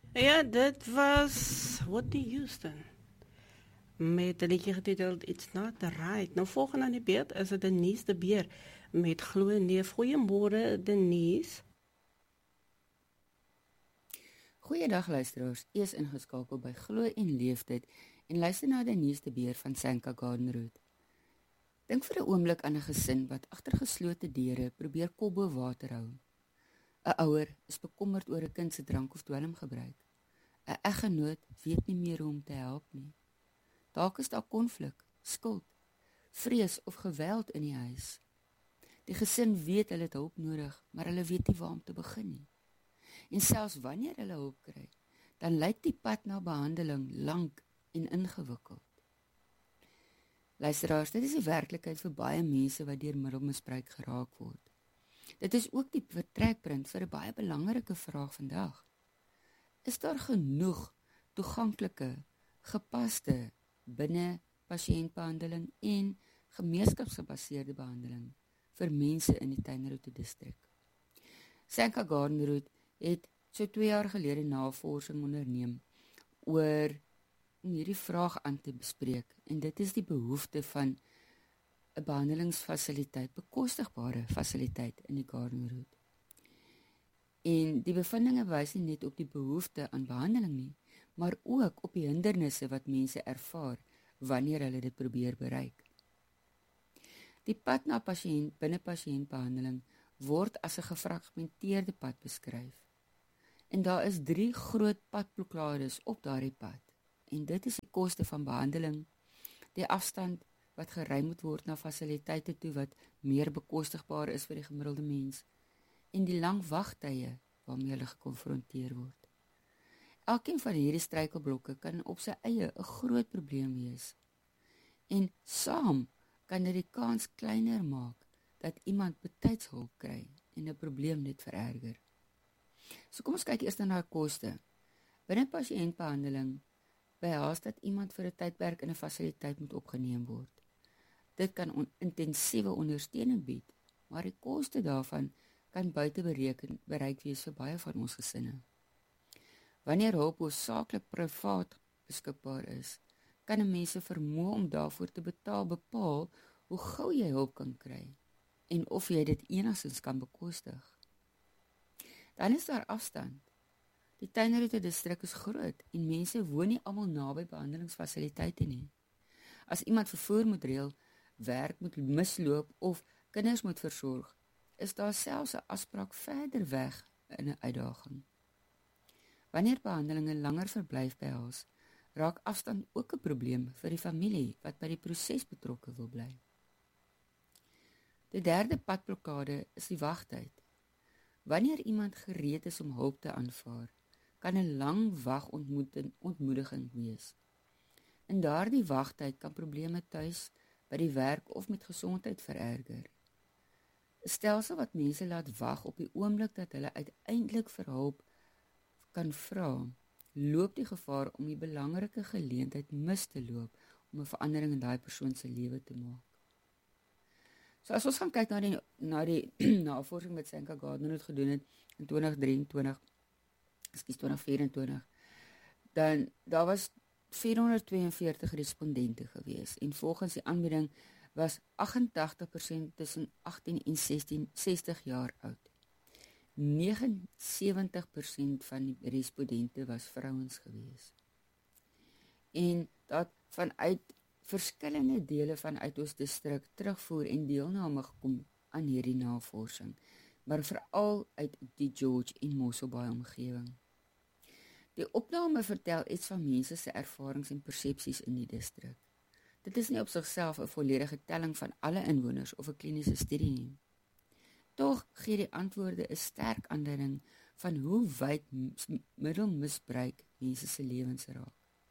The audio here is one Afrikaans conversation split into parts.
Ja, dit was Whitney Houston. Met 'n liedjie getiteld It's Not Right. Nou volgende aan die beurt is dit Denise de Beer met Glo Neef. Goeiemôre Denise. Goeiedag luisteraars, eers ingeskakel by Glo en Leeftijd en luister na Denise de Beer van Sanka Garden Road. Dink vir 'n oomblik aan 'n gesin wat agter geslote deure probeer kop bo water hou. 'n Ouer is bekommerd oor 'n kind se drank of dwelmgebruik. 'n Eggenoot weet nie meer hoe om te help nie. Dalk is daar konflik, skuld, vrees of geweld in die huis. Die gesin weet hulle het hulp nodig, maar hulle weet nie waar om te begin nie. En selfs wanneer hulle hulp kry, dan lyk die pad na behandeling lank en ingewikkeld. Luisteraars, dit is die werklikheid vir baie mense wat deur middelmisbruik geraak word. Dit is ook die vertrekpunt vir 'n baie belangrike vraag vandag. Is daar genoeg toeganklike, gepaste binne pasiëntbehandeling en gemeenskapsgebaseerde behandeling vir mense in die Tuinroete distrik? Sanka Garden Road het so 2 jaar gelede navorsing onderneem om hierdie vraag aan te bespreek, en dit is die behoefte van 'n behandelingsfasiliteit, bekostigbare fasiliteit in die Garden Road. En die bevindinge wys nie net op die behoefte aan behandeling nie, maar ook op die hindernisse wat mense ervaar wanneer hulle dit probeer bereik. Die pad na binne pasiëntbehandeling word as 'n gefragmenteerde pad beskryf. En daar is 3 groot padblokkades op daardie pad. En dit is die koste van behandeling, die afstand wat gery moet word na fasiliteite toe wat meer bekostigbaar is vir die gemiddelde mens, en die lang wagtye waarmee hulle gekonfronteer word. Elkeen van hierdie struikelblokke kan op sy eie 'n groot probleem wees. En saam kan dit die kans kleiner maak dat iemand betyds hulp kry en 'n probleem net vererger. So kom ons kyk eers na koste. Binne pasiëntbehandeling behels dat iemand vir 'n tydperk in 'n fasiliteit moet opgeneem word. Dit kan intensiewe ondersteuning bied, maar die koste daarvan kan buite bereik wees vir baie van ons gesinne. Wanneer hulp hoofsaaklik privaat beskikbaar is, kan 'n mens se vermoë om daarvoor te bepaal hoe gou jy hulp kan kry en of jy dit enigstens kan bekostig. Dan is daar afstand. Die Tuinroete distrik is groot en mense woon nie almal naby behandelingsfasiliteite nie. As iemand vervoer moet reël, werk moet misloop of kinders moet versorg, is daar selfs 'n afspraak verder weg 'n uitdaging. Wanneer behandelinge langer verblyf behels, raak afstand ook 'n probleem vir die familie wat by die proses betrokke wil bly. Die derde padblokkade is die wagtyd. Wanneer iemand gereed is om hulp te aanvaar, kan 'n lang wagontmoediging wees. In daardie wagtyd kan probleme tuis, by die werk of met gesondheid vererger. 'n Stelsel wat mense laat wag op die oomblik dat hulle uiteindelik vir hulp kan vra, loop die gevaar om die belangrike geleentheid mis te loop om 'n verandering in daai persoon se lewe te maak. So as ons gaan kyk na die navorsing wat Sanka Garden Road gedoen het in 2024, dan daar was 442 respondente gewees en volgens die aanbieding was 88% tussen 18 en 60 jaar oud. 79% van die respondente was vrouens gewees. En dat vanuit verskillende dele vanuit ons distrik terugvoer en deelname gekom aan hierdie navorsing, maar veral uit die George en Mosselbaai omgewing. Die opname vertel iets van mense se ervarings en persepsies in die distrik. Dit is nie op sigself 'n volledige telling van alle inwoners of 'n kliniese studie nie. Tog gee die antwoorde 'n sterk aanduiding van hoe wyd middelmisbruik mense se lewens raak.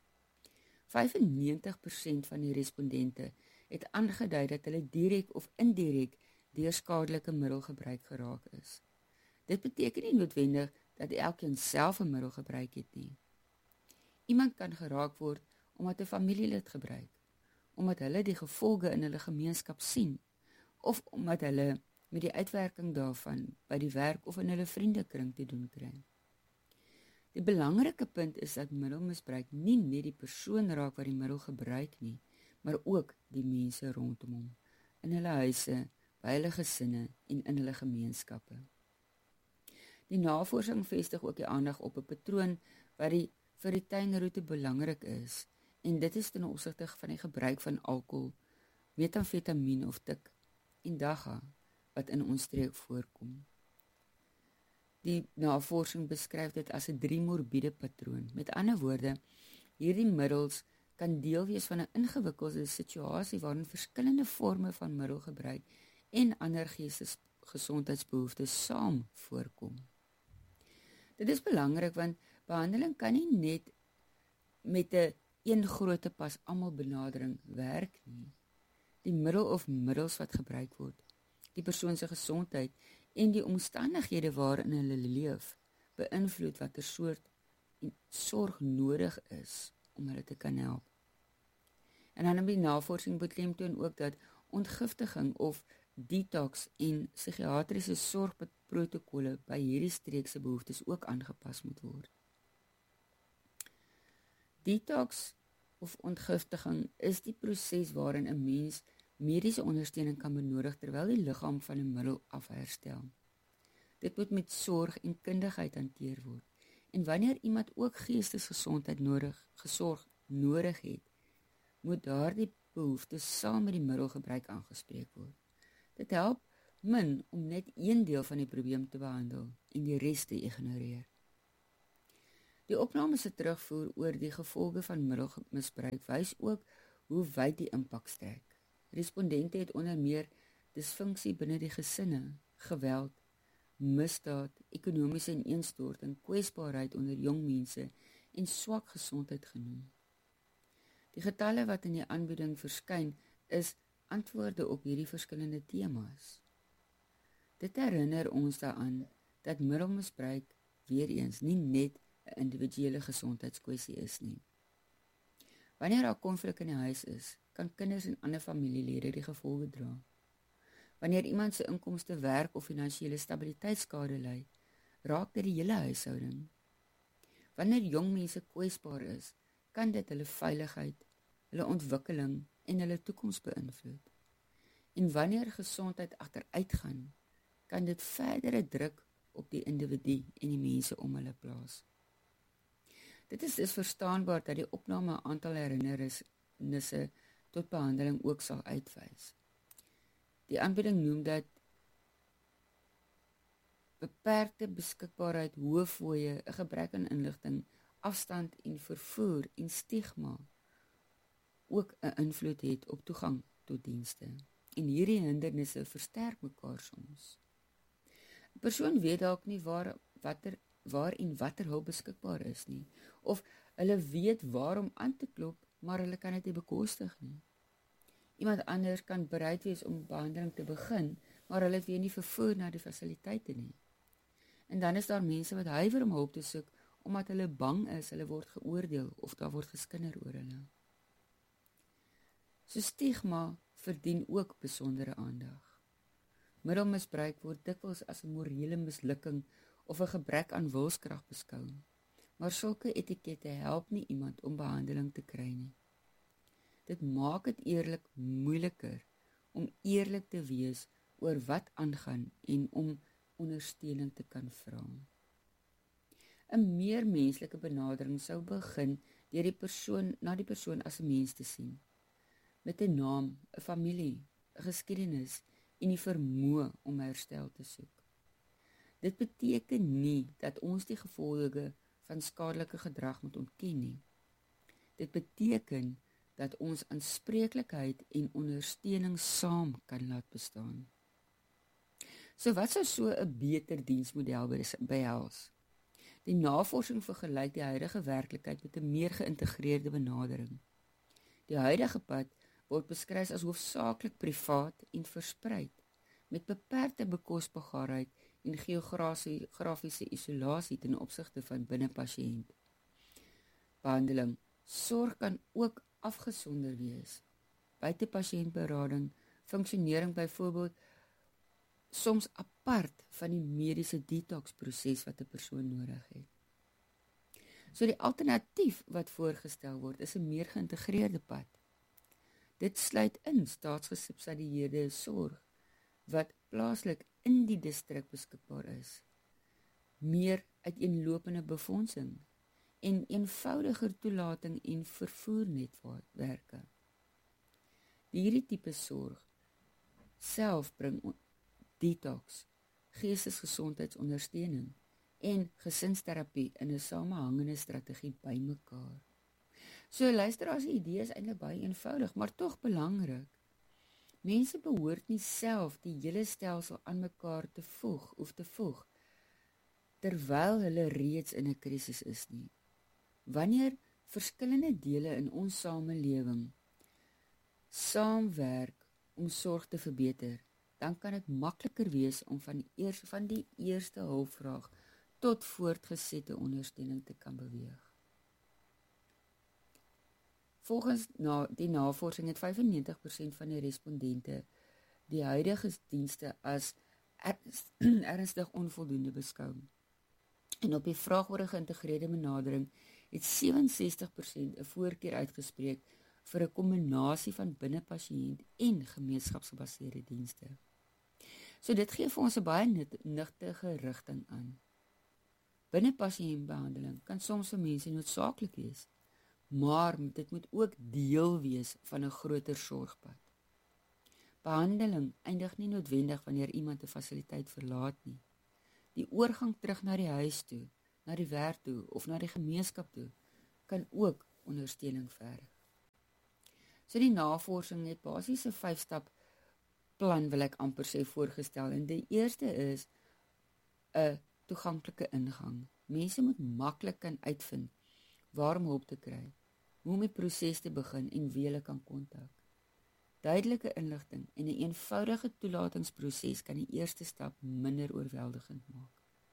95% van die respondente het aangedui dat hulle direk of indirek deur skadelike middelgebruik geraak is. Dit beteken nie noodwendig dat elkeen self 'n middel gebruik het nie. Iemand kan geraak word omdat 'n familielid gebruik, omdat hulle die gevolge in hulle gemeenskap sien, of omdat hulle met die uitwerking daarvan by die werk of in hulle vriendekring te doen kry. Die belangrike punt is dat middelmisbruik nie net die persoon raak wat die middel gebruik nie, maar ook die mense rondom hom, in hulle huise, by hulle gesinne en in hulle gemeenskappe. Die navorsing vestig ook die aandag op 'n patroon wat vir die tuinroete belangrik is, en dit is ten opsigte van die gebruik van alkohol, metamfetamien of tik en dagga wat in ons streek voorkom. Die navorsing beskryf dit as 'n 3-morbiede patroon. Met ander woorde, hierdie middels kan deel wees van 'n ingewikkelde situasie waarin verskillende forme van middelgebruik en ander geestesgesondheidsbehoeftes saam voorkom. Dit is belangrik want behandeling kan nie net met 'n een groot pas almal benadering werk nie. Die middel of middels wat gebruik word, die persoon se gesondheid en die omstandighede waarin hulle leef, beïnvloed watter soort sorg nodig is om hulle te kan help. En dan in die navorsing beklemtoon ook dat ontgiftiging of detox en psigiatriese sorgprotokolle by hierdie streekse behoeftes ook aangepas moet word. Detox of ontgiftiging is die proses waarin 'n mens mediese ondersteuning kan benodig terwyl die liggaam van 'n middel af herstel. Dit moet met sorg en kundigheid hanteer word. En wanneer iemand ook geestesgesondheid gesorg nodig het, moet daardie behoeftes saam met die middelgebruik aangespreek word. Dit help min om net een deel van die probleem te behandel en die res te ignoreer. Die opname se terugvoer oor die gevolge van middelmisbruik wys ook hoe wyd die impak strek. Respondente het onder meer disfunksie binne die gesinne, geweld, misdaad, ekonomiese ineenstorting, kwesbaarheid onder jong mense en swak gesondheid genoem. Die getalle wat in die aanbieding verskyn is antwoorde op hierdie verskillende temas. Dit herinner ons daaraan dat middelmisbruik weer eens nie net 'n individuele gesondheidskwessie is nie. Wanneer daar konflik in die huis is, kan kinders en ander familielede die gevolge dra. Wanneer iemand se inkomste, werk of finansiële stabiliteit skade ly, raak dit die hele huishouding. Wanneer jong mense kwesbaar is, kan dit hulle veiligheid, hulle ontwikkeling en hulle toekoms beïnvloed. En wanneer gesondheid agteruitgaan, kan dit verdere druk op die individu en die mense om hulle plaas. Dit is dus verstaanbaar dat die opname 'n aantal herinnernisse tot behandeling ook sal uitwys. Die aanbieding noem dat beperkte beskikbaarheid, hoë fooie, 'n gebrek aan inligting, afstand en vervoer en stigma ook 'n invloed het op toegang tot dienste. En hierdie hindernisse versterk mekaar soms. 'n Persoon weet dalk nie waar en watter hulp beskikbaar is nie, of hulle weet waarom aan te klop, maar hulle kan dit nie bekostig nie. Iemand anders kan bereid wees om behandeling te begin, maar hulle het weer nie vervoer na die fasiliteite nie. En dan is daar mense wat huiwer om hulp te soek, omdat hulle bang is, hulle word geoordeel of daar word geskinder oor hulle. So stigma verdien ook besondere aandag. Middelmisbruik word dikwels as 'n morele mislukking of 'n gebrek aan wilskrag beskou, maar sulke etikette help nie iemand om behandeling te kry nie. Dit maak dit eerlik moeiliker om eerlik te wees oor wat aangaan en om ondersteuning te kan vra. 'n meer menslike benadering sou begin deur die persoon as 'n mens te sien, met 'n naam, 'n familie, 'n geskiedenis en die vermoë om herstel te soek. Dit beteken nie dat ons die gevolge van skadelike gedrag moet ontken nie. Dit beteken dat ons aanspreeklikheid en ondersteuning saam kan laat bestaan. So wat sou so 'n beter diensmodel behels? Die navorsing vergelyk die huidige werklikheid met 'n meer geïntegreerde benadering. Die huidige pad word beskryf as hoofsaaklik privaat en verspreid, met beperkte bekostigbaarheid en geografiese isolasie ten opsigte van binnepasiënt. Behandeling, sorg kan ook afgesonder wees. Buitepasiëntberading, funksionering byvoorbeeld soms apart van die mediese detox proses wat 'n persoon nodig het. So die alternatief wat voorgestel word is 'n meer geïntegreerde pad. Dit sluit in staatsgesubsidieerde sorg wat plaaslik in die distrik beskikbaar is, meer uiteenlopende befondsing en eenvoudiger toelating en vervoernetwerke. Hierdie tipe sorg self bring detox, geestesgesondheidsondersteuning en gesinsterapie in 'n samehangende strategie bymekaar. So luisteraars, die idee is eintlik baie eenvoudig, maar tog belangrik. Mense behoort nie self die hele stelsel aan mekaar te voeg, terwyl hulle reeds in 'n krisis is nie. Wanneer verskillende dele in ons samelewing saamwerk om sorg te verbeter, dan kan dit makliker wees om van die eerste hulpvraag tot voortgesette ondersteuning te kan beweeg. Volgens die navorsing het 95% van die respondente die huidige dienste as ernstig onvoldoende beskou. En op die vraag oor 'n geïntegreerde benadering het 67% 'n voorkeur uitgespreek vir 'n kombinasie van binnepasiënt en gemeenskapsgebaseerde dienste. So dit gee vir ons 'n baie nuttige rigting aan. Binnepasiëntbehandeling kan soms vir mense noodsaaklik wees, maar dit moet ook deel wees van 'n groter sorgpad. Behandeling eindig nie noodwendig wanneer iemand 'n fasiliteit verlaat nie. Die oorgang terug na die huis toe, na die werk toe of na die gemeenskap toe kan ook ondersteuning verg. So die navorsing het basies 'n 5-stap plan, wil ek amper sê, voorgestel. En die eerste is 'n toeganklike ingang. Mense moet maklik kan uitvind waar om hulp te kry, hoe om die proses te begin en wie hulle kan kontak. Duidelike inligting en 'n eenvoudige toelatingsproses kan die eerste stap minder oorweldigend maak.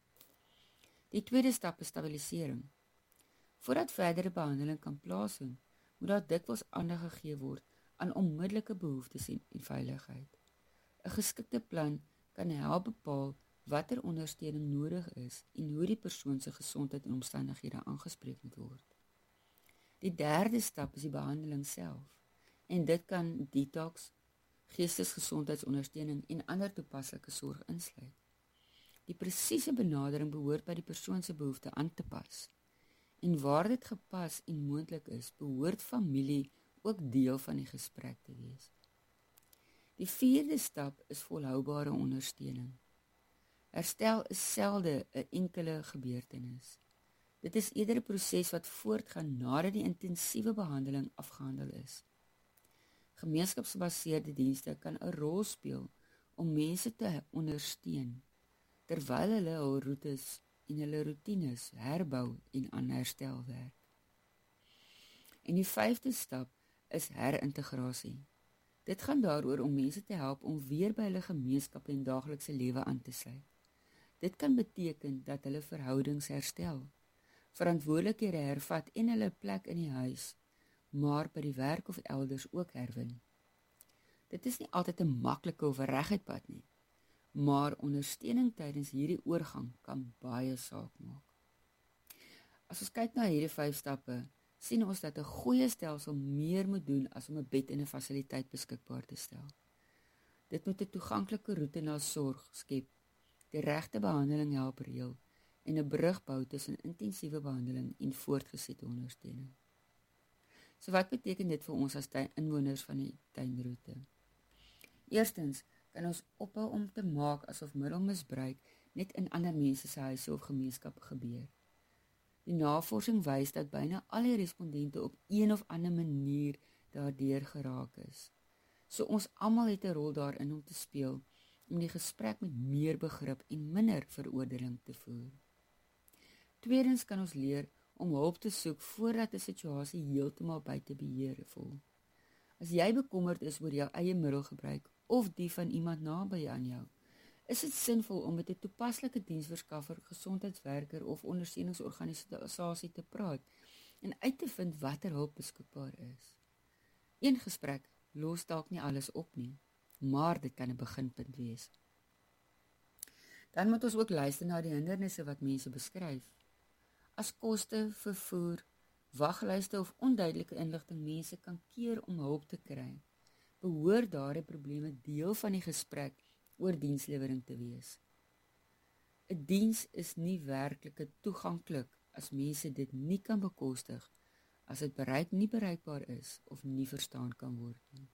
Die tweede stap is stabilisering. Voordat verdere behandeling kan plaasvind, moet daar dikwels aandag gegee word aan onmiddellike behoeftes en veiligheid. 'n Geskikte plan kan help bepaal watter ondersteuning nodig is en hoe die persoon se gesondheid en omstandighede aangespreek moet word. Die derde stap is die behandeling self, en dit kan detox, geestesgesondheidsondersteuning en ander toepaslike sorg insluit. Die presiese benadering behoort by die persoon se behoefte aan te pas. En waar dit gepas en moontlik is, behoort familie ook deel van die gesprek te wees. Die vierde stap is volhoubare ondersteuning. Herstel is selde 'n enkele gebeurtenis. Dit is eerder 'n proses wat voortgaan nadat die intensiewe behandeling afgehandel is. Gemeenskapsgebaseerde dienste kan 'n rol speel om mense te ondersteun, terwyl hulle hul roetes en hulle rotines herbou en aan herstel werk. En die 5de stap is herintegrasie. Dit gaan daaroor om mense te help om weer by hulle gemeenskap en daaglikse lewe aan te sluit. Dit kan beteken dat hulle verhoudings herstel, verantwoordelikhede hervat en hulle plek in die huis, maar by die werk of elders ook herwin. Dit is nie altyd 'n maklike of 'n reguit pad nie, maar ondersteuning tydens hierdie oorgang kan baie saak maak. As ons kyk na hierdie 5 stappe, sien ons dat 'n goeie stelsel meer moet doen as om 'n bed in 'n fasiliteit beskikbaar te stel. Dit moet 'n toeganklike roete na sorg skep, die regte behandeling help reël en 'n brug bou tussen intensiewe behandeling en voortgesette ondersteuning. So wat beteken dit vir ons as inwoners van die tuinroete? Eerstens, kan ons ophou om te maak asof middelmisbruik net in ander mense se huise of gemeenskappe gebeur. Die navorsing wys dat byna al die respondente op een of ander manier daardeur geraak is. So ons almal het 'n rol daarin om te speel, om die gesprek met meer begrip en minder veroordeling te voer. Tweedens kan ons leer om hulp te soek voordat 'n situasie heeltemal buite beheer voel. As jy bekommerd is oor jou eie middelgebruik of die van iemand naby aan jou, is dit sinvol om met 'n toepaslike diensverskaffer, gesondheidswerker of ondersteuningsorganisasie te praat en uit te vind watter hulp beskikbaar is. Een gesprek los dalk nie alles op nie, maar dit kan 'n beginpunt wees. Dan moet ons ook luister na die hindernisse wat mense beskryf. As koste, vervoer, waglyste of onduidelike inligting mense kan keer om hulp te kry, behoort daardie probleme deel van die gesprek oor dienslewering te wees. 'n Diens is nie werklik toeganklik as mense dit nie kan bekostig, as dit nie bereikbaar is of nie verstaan kan word nie.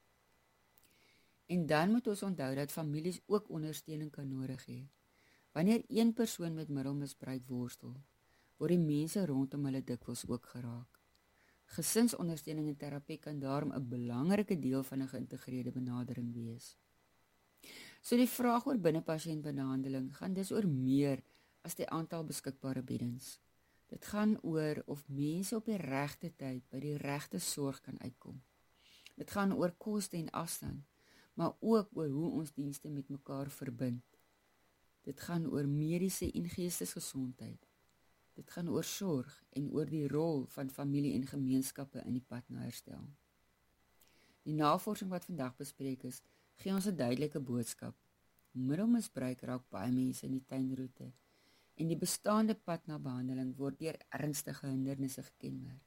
En dan moet ons onthou dat families ook ondersteuning kan nodig hê. Wanneer een persoon met middelmisbruik worstel, word die mense rondom hulle dikwels ook geraak. Gesinsondersteuning en terapie kan daarom 'n belangrike deel van 'n geïntegreerde benadering wees. So die vraag oor binnepasiëntbehandeling gaan dus oor meer as die aantal beskikbare beddens. Dit gaan oor of mense op die regte tyd by die regte sorg kan uitkom. Dit gaan oor koste en afstand, maar ook oor hoe ons dienste met mekaar verbind. Dit gaan oor mediese en geestesgesondheid. Dit gaan oor sorg en oor die rol van familie en gemeenskappe in die pad na herstel. Die navorsing wat vandag bespreek is, gee ons 'n duidelike boodskap. Middelmisbruik raak baie mense in die tuinroete en die bestaande pad na behandeling word deur ernstige hindernisse gekenmerk.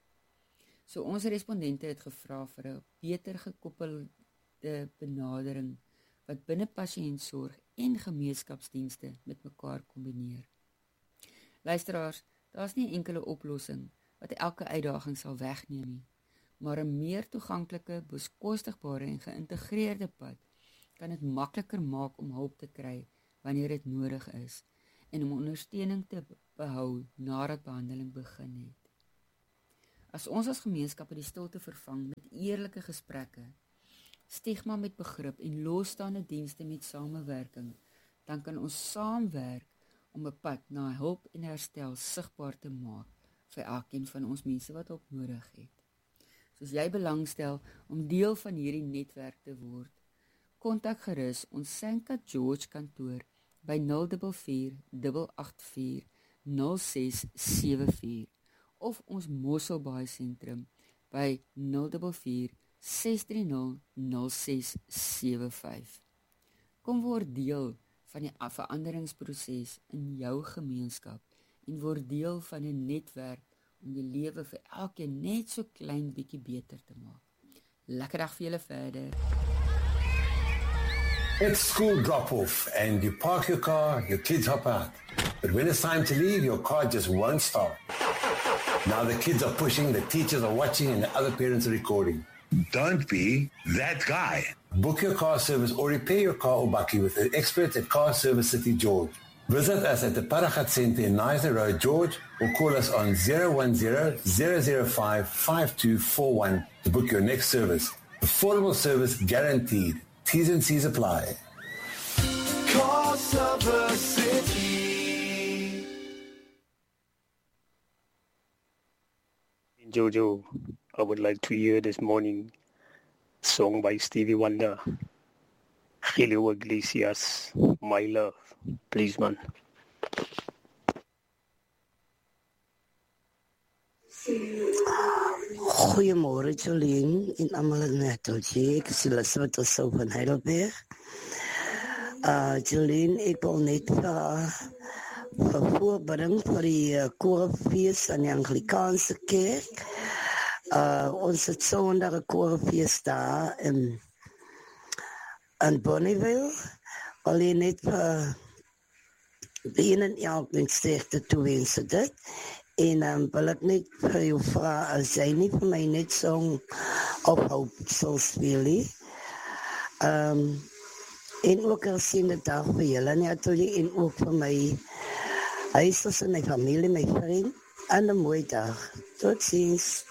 So ons respondente het gevra vir 'n beter gekoppelde benadering wat binne pasiëntsorg en gemeenskapsdienste met mekaar kombineer. Luisteraars, daar's nie 'n enkele oplossing wat elke uitdaging sal wegneem nie, maar 'n meer toeganklike, beskostigbare en geïntegreerde pad kan dit makliker maak om hulp te kry wanneer dit nodig is en om ondersteuning te behou nadat behandeling begin het. As ons as gemeenskappe die stilte vervang met eerlike gesprekke, stigma met begrip en losstaande dienste met samewerking, dan kan ons saamwerk om 'n pad na hulp en herstel sigbaar te maak vir elkeen van ons mense wat hulp nodig het. Soos jy belangstel om deel van hierdie netwerk te word, kontak gerus ons St. George kantoor by 044 884 0674 of ons Mosselbaai sentrum by 044 630 0675. Kom word deel van die veranderingsproses in jou gemeenskap en word deel van 'n netwerk om die lewe vir elkeen net so klein bietjie beter te maak. Lekker dag vir julle verder. It's school drop-off and you park your car, your kids hop out. But when it's time to leave, your car just won't start. Now the kids are pushing, the teachers are watching, and the other parents are recording. Don't be that guy. Book your car service or repair your car or bakkie with the experts at Car Service City George. Visit us at the Paragat Centre in Neisner Road, George, or call us on 010-005-5241 to book your next service. Affordable service guaranteed. T's and C's apply. Car Service City. Jojo, I would like to hear this morning song by Stevie Wonder, Julio Iglesias, My Love. Please, man. Goeiemôre Jolien en almal in Neteltjie. Ek is Elisabeth Rousseau van Heidelberg. Jolien, ek wil net voorbring vir die koorfees aan die Anglikaanse kerk. Ons het Sondag 'n koorfees daar in Bonneville. Alleen net vir een en elk sterkte toewense dit. En wil ek net vir jou vra, as jy nie vir my net Song of Hope sal speel nie. En ook 'n seënde dag vir julle, Natalie, en ook vir my huisers en my familie, my vriend. En 'n mooi dag. Tot ziens.